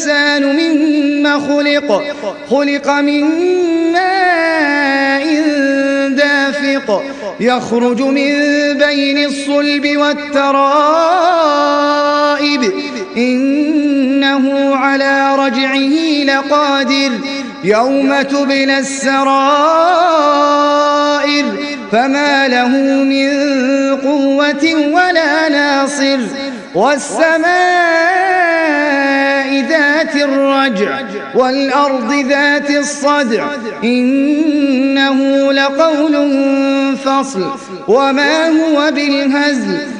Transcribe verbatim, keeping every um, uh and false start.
الإنسان مما خلق خلق من ماء دافق يخرج من بين الصلب والترائب إنه على رجعه لقادر يوم تبلى السرائر فما له من قوة ولا ناصر والسماء ذات الرجع والأرض ذات الصدع إنه لقول فصل وما هو بالهزل